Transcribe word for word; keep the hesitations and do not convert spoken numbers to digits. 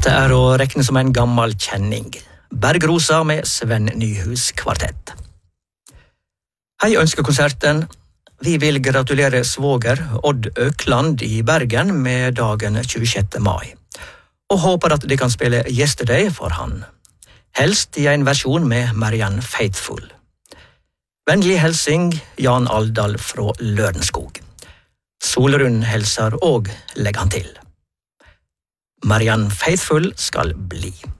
Dette er å rekne som en gammel kjenning. Bergrosa med Sven Nyhus kvartett. Hei ønskekonserten. Vi vil gratulere svoger Odd Økland i Bergen med dagen tjuesjette mai. Og håper at de kan spille Yesterday for han. Helst i en versjon med Marianne Faithfull. Vennlig helsing Jan Aldal fra Lørenskog. Solrun helser og legger han til. Marianne Faithfull skal bli.